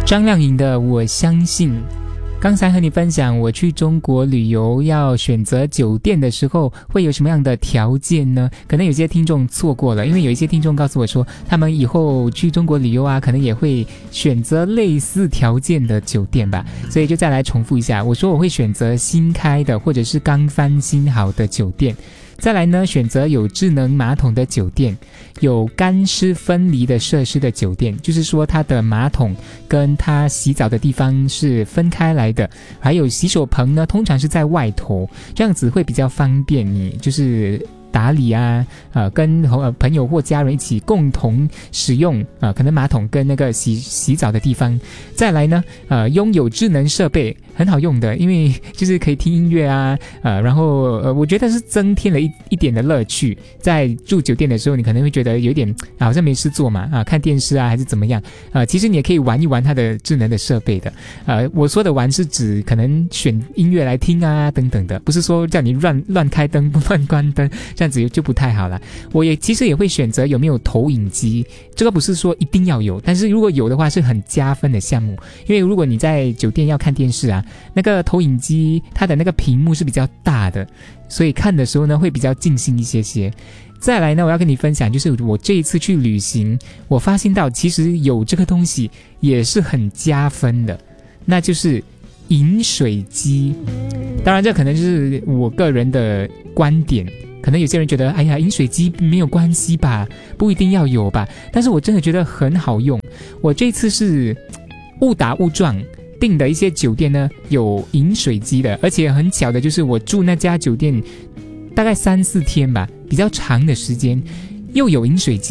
张靓颖的我相信。刚才和你分享我去中国旅游要选择酒店的时候会有什么样的条件呢？可能有些听众错过了，因为有一些听众告诉我说他们以后去中国旅游啊，可能也会选择类似条件的酒店吧，所以就再来重复一下，我说我会选择新开的或者是刚翻新好的酒店。再来呢，选择有智能马桶的酒店，有干湿分离的设施的酒店，就是说它的马桶跟它洗澡的地方是分开来的，还有洗手盆呢通常是在外头，这样子会比较方便你就是打理啊，跟朋友或家人一起共同使用可能马桶跟那个洗澡的地方。再来呢，拥有智能设备很好用的，因为就是可以听音乐啊，然后我觉得是增添了一点的乐趣。在住酒店的时候，你可能会觉得有点好像没事做嘛，看电视啊还是怎么样，其实你也可以玩一玩它的智能的设备的。我说的玩是指可能选音乐来听啊等等的，不是说叫你乱开灯不乱关灯，这样子就不太好了。我其实也会选择有没有投影机，这个不是说一定要有，但是如果有的话是很加分的项目。因为如果你在酒店要看电视啊，那个投影机它的那个屏幕是比较大的，所以看的时候呢会比较尽兴一些。再来呢，我要跟你分享，就是我这一次去旅行，我发现到其实有这个东西也是很加分的，那就是饮水机。当然这可能就是我个人的观点，可能有些人觉得哎呀饮水机没有关系吧，不一定要有吧，但是我真的觉得很好用。我这次是误打误撞订的一些酒店呢有饮水机的，而且很巧的就是我住那家酒店大概3-4天吧，比较长的时间，又有饮水机，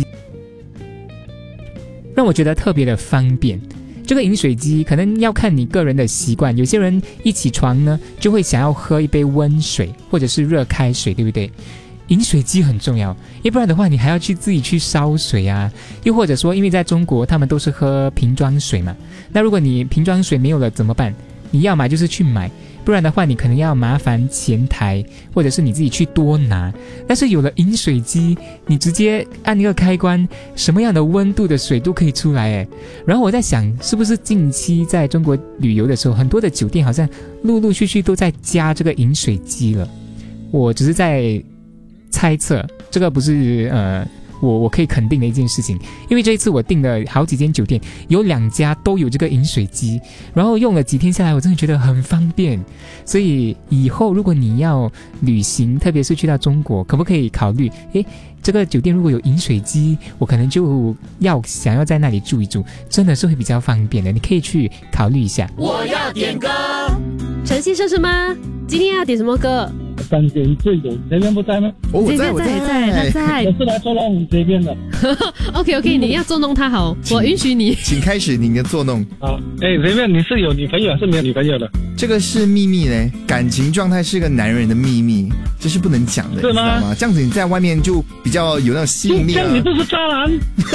让我觉得特别的方便。这个饮水机可能要看你个人的习惯，有些人一起床呢就会想要喝一杯温水或者是热开水，对不对？饮水机很重要，要不然的话你还要自己去烧水啊，又或者说因为在中国他们都是喝瓶装水嘛，那如果你瓶装水没有了怎么办？你要买就是去买，不然的话你可能要麻烦前台，或者是你自己去多拿。但是有了饮水机，你直接按一个开关，什么样的温度的水都可以出来诶。然后我在想，是不是近期在中国旅游的时候，很多的酒店好像陆陆续续都在加这个饮水机了。我只是在猜测，这个不是我可以肯定的一件事情，因为这一次我订了好几间酒店，有2家都有这个饮水机，然后用了几天下来，我真的觉得很方便。所以以后如果你要旅行，特别是去到中国，可不可以考虑这个酒店如果有饮水机，我可能就想要在那里住一住，真的是会比较方便的，你可以去考虑一下。 我要点歌， 陈先生是吗？今天要点什么歌？ 3点最有这边不在吗？ 我在，他在。 我是来捉弄这边的。 OK， 你要捉弄他好，我允许你。 请开始您的捉弄。 好，这边你是有女朋友还是没有女朋友的？ 这个是秘密嘞，感情状态是个男人的秘密，这是不能讲的， 是吗？ 你知道吗？这样子你在外面就比较有那种吸引力啊。 这样你不是渣男？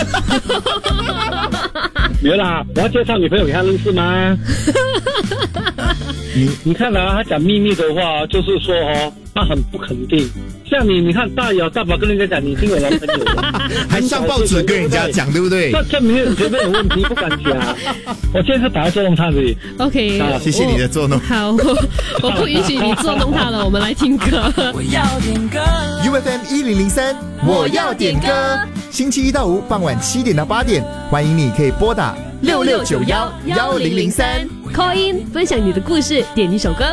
没有啦，我要介绍女朋友给他认识吗？你看啊，他讲秘密的话，就是说他很不肯定。像你看大摇大摆跟人家讲你已经有男朋友了， 还上报纸跟人家讲，对不对？ 那证明前面有问题，不敢讲。我现在是打在捉弄他而已。 OK， 谢谢你的捉弄。 好，我不允许你捉弄他了，我们来听歌。 我要点歌 UFM 1003，我要点歌。星期1到5傍晚7点到8点，欢迎你可以拨打66911003 call in 分享你的故事，点一首歌。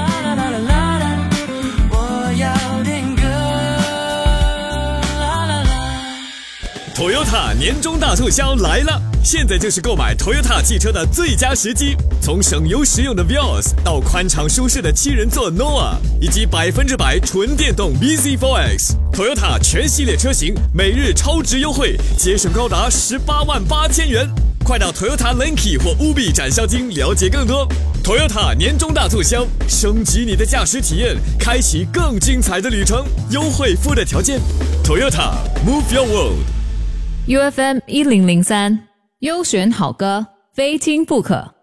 我要点歌 Toyota 年终大促销来了！现在就是购买 Toyota 汽车的最佳时机。从省油实用的 Vios 到宽敞舒适的7人座 Noah， 以及100%纯电动 bZ4X，Toyota 全系列车型每日超值优惠，节省高达188000元。快到 Toyota Lenki 或 Ubi 展销厅了解更多。Toyota 年终大促销，升级你的驾驶体验，开启更精彩的旅程。优惠附带条件 ，Toyota Move Your World。 UFM 1003，优选好歌，非听不可。